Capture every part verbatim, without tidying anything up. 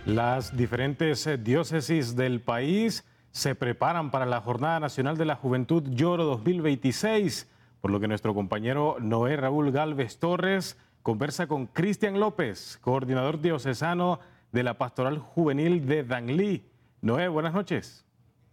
Las diferentes eh, diócesis del país se preparan para la Jornada Nacional de la Juventud Lloro dos mil veintiséis, por lo que nuestro compañero Noé Raúl Gálvez Torres conversa con Cristian López, coordinador diocesano de la Pastoral Juvenil de Danlí. Noé, buenas noches.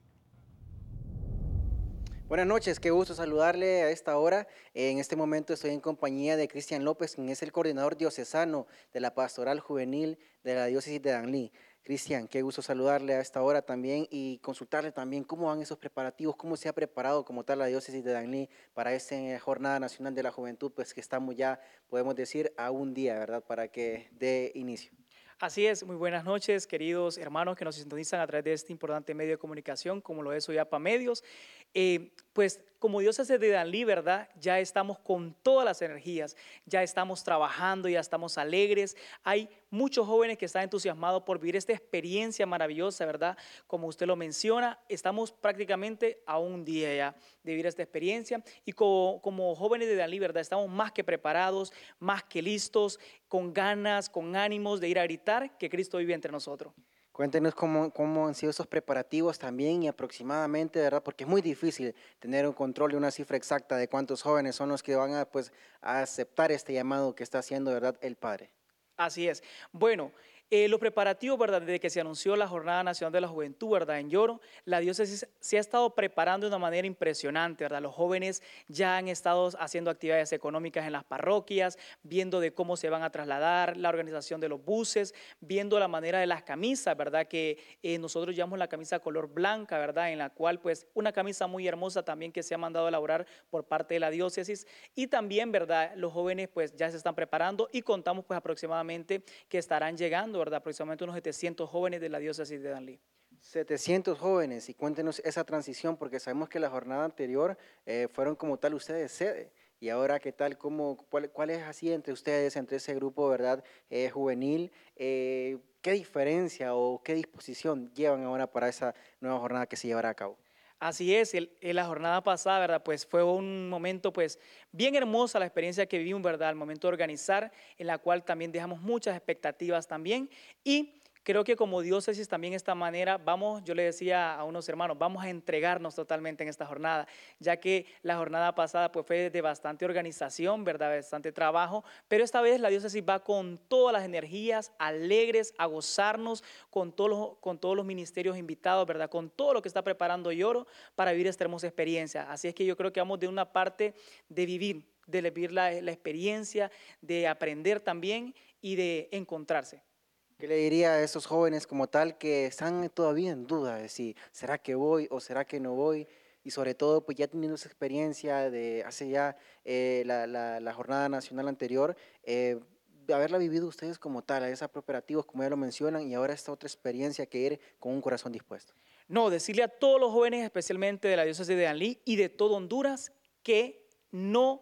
Buenas noches, qué gusto saludarle a esta hora. En este momento estoy en compañía de Cristian López, quien es el coordinador diocesano de la Pastoral Juvenil de la Diócesis de Danlí. Cristian, qué gusto saludarle a esta hora también y consultarle también cómo van esos preparativos, cómo se ha preparado como tal la Diócesis de Danlí para esta Jornada Nacional de la Juventud, pues que estamos ya, podemos decir, a un día, ¿verdad?, para que dé inicio. Así es, muy buenas noches, queridos hermanos que nos sintonizan a través de este importante medio de comunicación, como lo es Oyapa Medios. Eh, pues como diócesis de Danlí, ¿verdad? Ya estamos con todas las energías, ya estamos trabajando, ya estamos alegres. Hay muchos jóvenes que están entusiasmados por vivir esta experiencia maravillosa, ¿verdad? Como usted lo menciona, estamos prácticamente a un día ya de vivir esta experiencia y como, como jóvenes de Danlí, ¿verdad? Estamos más que preparados, más que listos, con ganas, con ánimos de ir a gritar que Cristo vive entre nosotros. Cuéntenos cómo, cómo han sido esos preparativos también y aproximadamente, ¿verdad? Porque es muy difícil tener un control de una cifra exacta de cuántos jóvenes son los que van a, pues, a aceptar este llamado que está haciendo, ¿verdad?, el Padre. Así es. Bueno, eh, los preparativos, ¿verdad?, desde que se anunció la Jornada Nacional de la Juventud, ¿verdad?, en Lloro, la diócesis se ha estado preparando de una manera impresionante, ¿verdad? Los jóvenes ya han estado haciendo actividades económicas en las parroquias, viendo de cómo se van a trasladar, la organización de los buses, viendo la manera de las camisas, ¿verdad?, que eh, nosotros llamamos la camisa color blanca, ¿verdad?, en la cual, pues, una camisa muy hermosa también que se ha mandado a elaborar por parte de la diócesis y también, ¿verdad?, los jóvenes, pues, ya se están preparando y contamos, pues, aproximadamente que estarán llegando, ¿verdad?, aproximadamente unos setecientos jóvenes de la diócesis de Danlí. setecientos jóvenes, y cuéntenos esa transición, porque sabemos que la jornada anterior eh, fueron como tal ustedes sede, y ahora qué tal, cómo, cuál, cuál es así entre ustedes, entre ese grupo, ¿verdad?, eh, juvenil, eh, ¿qué diferencia o qué disposición llevan ahora para esa nueva jornada que se llevará a cabo? Así es, el, el, la jornada pasada, ¿verdad?, pues fue un momento, pues, bien hermosa la experiencia que vivimos, ¿verdad?, al momento de organizar, en la cual también dejamos muchas expectativas también y creo que como diócesis también de esta manera vamos, yo le decía a unos hermanos, vamos a entregarnos totalmente en esta jornada, ya que la jornada pasada pues fue de bastante organización, ¿verdad?, bastante trabajo, pero esta vez la diócesis va con todas las energías, alegres, a gozarnos con todos los, con todos los ministerios invitados, ¿verdad?, con todo lo que está preparando Lloro para vivir esta hermosa experiencia. Así es que yo creo que vamos de una parte de vivir, de vivir la, la experiencia, de aprender también y de encontrarse. ¿Qué le diría a esos jóvenes como tal que están todavía en duda de si será que voy o será que no voy? Y sobre todo, pues ya teniendo esa experiencia de hace ya eh, la, la, la jornada nacional anterior, eh, de haberla vivido ustedes como tal, a esos preparativos, como ya lo mencionan, y ahora esta otra experiencia que ir con un corazón dispuesto. No, decirle a todos los jóvenes, especialmente de la diócesis de Danlí y de todo Honduras, que no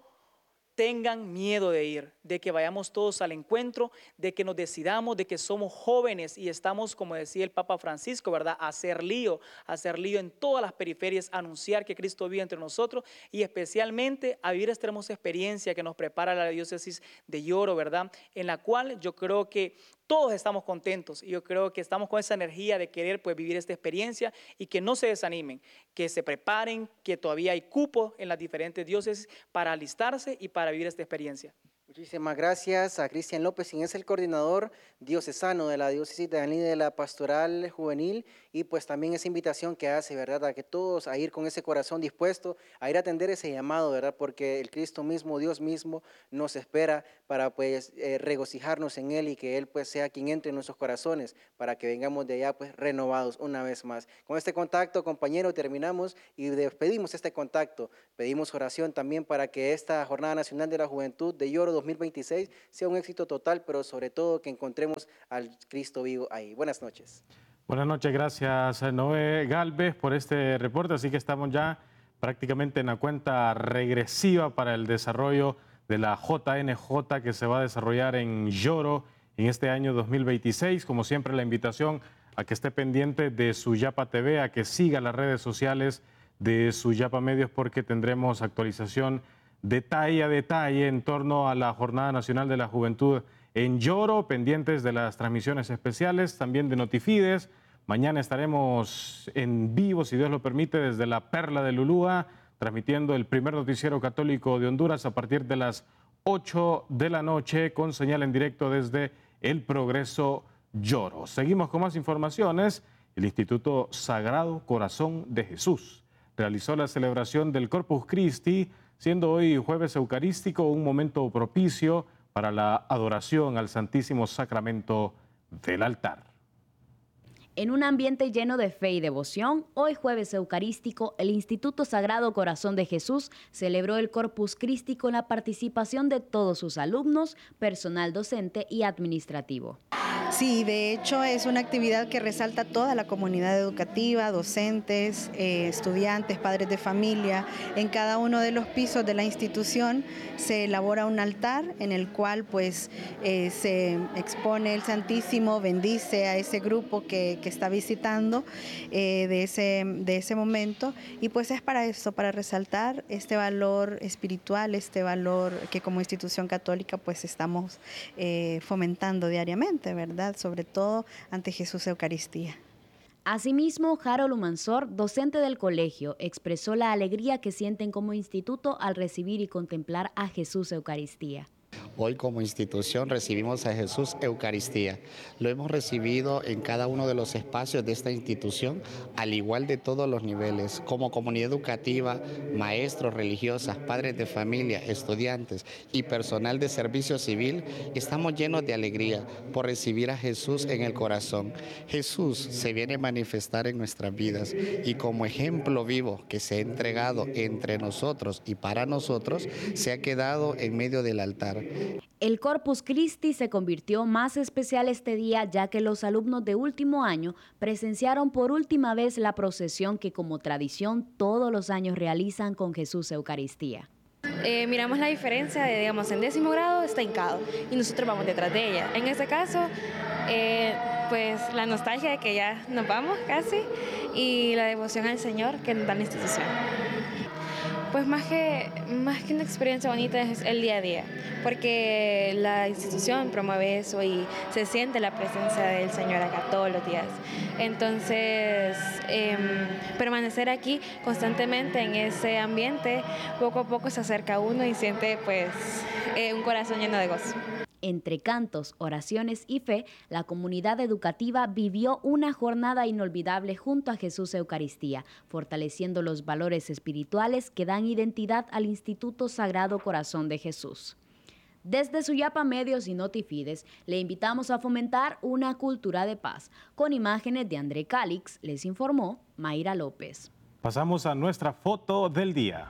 tengan miedo de ir, de que vayamos todos al encuentro, de que nos decidamos, de que somos jóvenes y estamos, como decía el Papa Francisco, ¿verdad?, a hacer lío, a hacer lío en todas las periferias, a anunciar que Cristo vive entre nosotros y especialmente a vivir esta hermosa experiencia que nos prepara la diócesis de Lloro, ¿verdad?, en la cual yo creo que todos estamos contentos y yo creo que estamos con esa energía de querer pues vivir esta experiencia y que no se desanimen, que se preparen, que todavía hay cupo en las diferentes diócesis para alistarse y para vivir esta experiencia. Muchísimas gracias a Cristian López, quien es el coordinador diocesano de la diócesis de Danlí de la Pastoral Juvenil, y pues también esa invitación que hace, ¿verdad?, a que todos a ir con ese corazón dispuesto, a ir a atender ese llamado, ¿verdad?, porque el Cristo mismo, Dios mismo, nos espera para pues eh, regocijarnos en Él y que Él pues sea quien entre en nuestros corazones, para que vengamos de allá pues renovados una vez más. Con este contacto, compañero, terminamos y despedimos este contacto. Pedimos oración también para que esta Jornada Nacional de la Juventud de Lloro dos mil veintiséis sea un éxito total, pero sobre todo que encontremos al Cristo vivo ahí. Buenas noches. Buenas noches, gracias Noé Gálvez por este reporte. Así que estamos ya prácticamente en la cuenta regresiva para el desarrollo de la J N J que se va a desarrollar en Lloro en este año dos mil veintiséis. Como siempre, la invitación a que esté pendiente de Suyapa T V, a que siga las redes sociales de Suyapa Medios, porque tendremos actualización detalle a detalle en torno a la Jornada Nacional de la Juventud en Lloro, pendientes de las transmisiones especiales, también de Notifides. Mañana estaremos en vivo, si Dios lo permite, desde la Perla de Lulúa, transmitiendo el primer noticiero católico de Honduras a partir de las ocho de la noche, con señal en directo desde El Progreso Lloro. Seguimos con más informaciones. El Instituto Sagrado Corazón de Jesús realizó la celebración del Corpus Christi, siendo hoy jueves eucarístico un momento propicio para la adoración al Santísimo Sacramento del altar. En un ambiente lleno de fe y devoción, hoy jueves eucarístico, el Instituto Sagrado Corazón de Jesús celebró el Corpus Christi con la participación de todos sus alumnos, personal docente y administrativo. Sí, de hecho es una actividad que resalta a toda la comunidad educativa, docentes, eh, estudiantes, padres de familia. En cada uno de los pisos de la institución se elabora un altar en el cual pues eh, se expone el Santísimo, bendice a ese grupo que, que está visitando eh, de, ese, de ese momento, y pues es para eso, para resaltar este valor espiritual, este valor que como institución católica pues estamos eh, fomentando diariamente, ¿verdad? Sobre todo ante Jesús Eucaristía. Asimismo, Harold Humansor, docente del colegio, expresó la alegría que sienten como instituto al recibir y contemplar a Jesús Eucaristía. Hoy como institución recibimos a Jesús Eucaristía. Lo hemos recibido en cada uno de los espacios de esta institución, al igual de todos los niveles. Como comunidad educativa, maestros, religiosas, padres de familia, estudiantes y personal de servicio civil, estamos llenos de alegría por recibir a Jesús en el corazón. Jesús se viene a manifestar en nuestras vidas y como ejemplo vivo que se ha entregado entre nosotros y para nosotros, se ha quedado en medio del altar. El Corpus Christi se convirtió más especial este día, ya que los alumnos de último año presenciaron por última vez la procesión que como tradición todos los años realizan con Jesús Eucaristía. Eh, miramos la diferencia de, digamos, en décimo grado está hincado y nosotros vamos detrás de ella. En este caso, eh, pues la nostalgia de que ya nos vamos casi y la devoción al Señor que nos da la institución. Pues más que, más que una experiencia bonita es el día a día, porque la institución promueve eso y se siente la presencia del Señor acá todos los días. Entonces, eh, permanecer aquí constantemente en ese ambiente, poco a poco se acerca a uno y siente pues eh, un corazón lleno de gozo. Entre cantos, oraciones y fe, la comunidad educativa vivió una jornada inolvidable junto a Jesús Eucaristía, fortaleciendo los valores espirituales que dan identidad al Instituto Sagrado Corazón de Jesús. Desde Suyapa Medios y Notifides, le invitamos a fomentar una cultura de paz. Con imágenes de André Calix, les informó Mayra López. Pasamos a nuestra foto del día.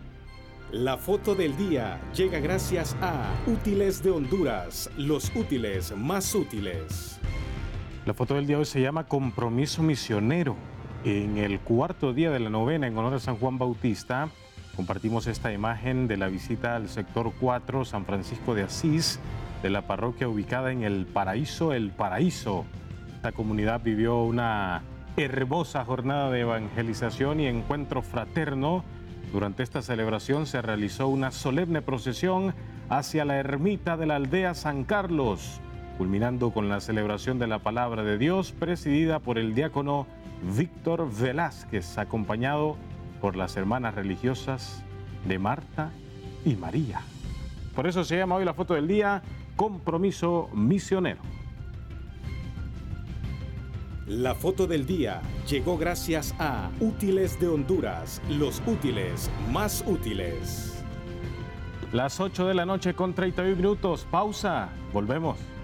La foto del día llega gracias a Útiles de Honduras, los útiles más útiles. La foto del día hoy se llama Compromiso Misionero. En el cuarto día de la novena en honor a San Juan Bautista, compartimos esta imagen de la visita al sector cuatro San Francisco de Asís de la parroquia ubicada en el Paraíso, El Paraíso. Esta comunidad vivió una hermosa jornada de evangelización y encuentro fraterno. Durante esta celebración se realizó una solemne procesión hacia la ermita de la aldea San Carlos, culminando con la celebración de la palabra de Dios presidida por el diácono Víctor Velázquez, acompañado por las hermanas religiosas de Marta y María. Por eso se llama hoy la foto del día Compromiso Misionero. La foto del día llegó gracias a Útiles de Honduras, los útiles más útiles. Las ocho de la noche con treinta y un minutos. Pausa. Volvemos.